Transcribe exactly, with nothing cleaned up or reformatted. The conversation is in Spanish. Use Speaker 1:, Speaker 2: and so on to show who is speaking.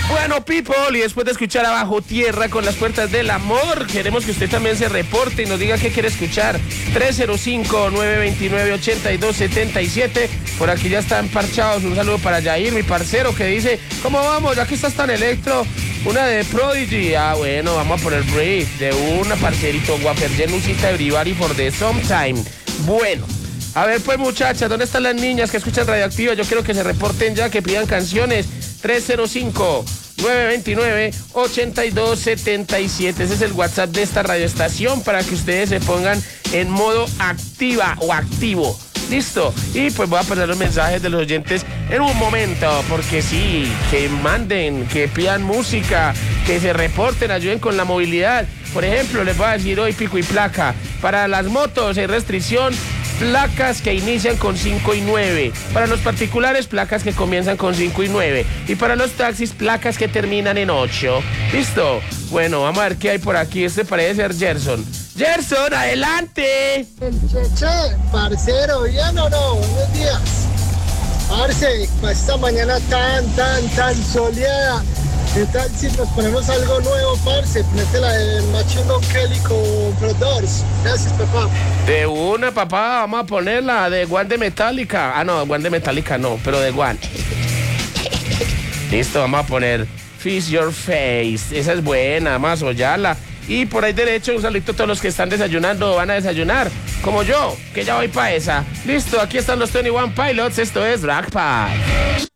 Speaker 1: Bueno, people, y después de escuchar a Bajo Tierra con las puertas del amor, queremos que usted también se reporte y nos diga qué quiere escuchar. tres cero cinco, nueve dos nueve, ocho dos siete siete. Por aquí ya están parchados. Un saludo para Jair, mi parcero, que dice: ¿cómo vamos? Ya que estás tan electro, una de Prodigy. Ah, bueno, vamos a poner Breathe de una, parcerito. Guaper Genusita Everybody for the Sometime. Bueno, a ver pues, muchachas, ¿dónde están las niñas que escuchan Radioactiva? Yo quiero que se reporten ya, que pidan canciones. tres cero cinco, nueve dos nueve, ocho dos siete siete. Ese es el WhatsApp de esta radioestación para que ustedes se pongan en modo activa o activo. ¿Listo? Y pues voy a poner los mensajes de los oyentes en un momento, porque sí, que manden, que pidan música, que se reporten, ayuden con la movilidad. Por ejemplo, les voy a decir hoy pico y placa. Para las motos hay restricción, placas que inician con cinco y nueve. Para los particulares, placas que comienzan con cinco y nueve. Y para los taxis, placas que terminan en ocho. ¿Listo? Bueno, vamos a ver qué hay por aquí. Este parece ser Gerson. Gerson, adelante.
Speaker 2: El Cheche, parcero, ¿bien o no? Buenos días. Parce, para esta mañana tan, tan, tan soleada, ¿qué tal si nos ponemos algo nuevo, parce? Ponete la de Machine Gun Kelly con Brothers. Gracias, papá.
Speaker 1: De una, papá, vamos a ponerla de One de Metallica. Ah, no, One de Metallica no, pero de One. Listo, vamos a poner Feast Your Face. Esa es buena, vamos a soñarla. Y por ahí derecho, un saludito a todos los que están desayunando o van a desayunar, como yo, que ya voy para esa. Listo, aquí están los veintiuno Pilots, esto es Rack Pack.